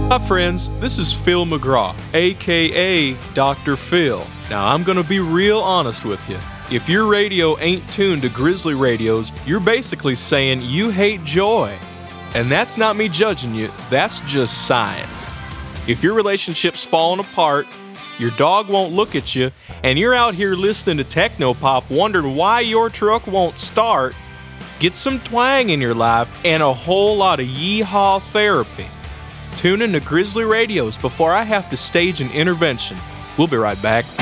Hi friends, this is Phil McGraw, aka Dr. Phil. Now I'm gonna be real honest with you. If your radio ain't tuned to Grizzly radios, you're basically saying you hate joy. And that's not me judging you, that's just science. If your relationship's falling apart, your dog won't look at you, and you're out here listening to technopop wondering why your truck won't start, get some twang in your life and a whole lot of yeehaw therapy. Tune in to Grizzly Radios before I have to stage an intervention. We'll be right back.